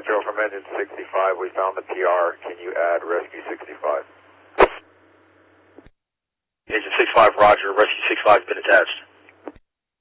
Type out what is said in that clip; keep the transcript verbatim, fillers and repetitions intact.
Metro from engine sixty-five. We found the P R. Can you add rescue sixty-five? Engine sixty-five, roger. Rescue sixty-five has been attached.